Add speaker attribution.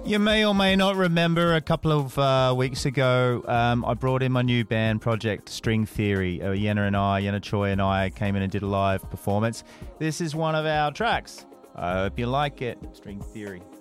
Speaker 1: You may or may not remember a couple of weeks ago, I brought in my new band project, String Theory. Yenna Choi and I came in and did a live performance. This is one of our tracks. I hope you like it, String Theory.